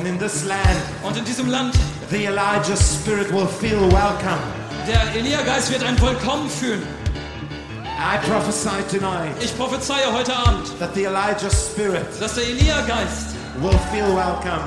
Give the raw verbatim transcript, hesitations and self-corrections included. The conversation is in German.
And in this land, Und in diesem Land, the Elijah spirit will feel welcome. der Elia-Geist wird ein Willkommen fühlen. I prophesy tonight Ich prophezeie heute Abend, that the Elijah spirit dass der Elia-Geist will feel welcome.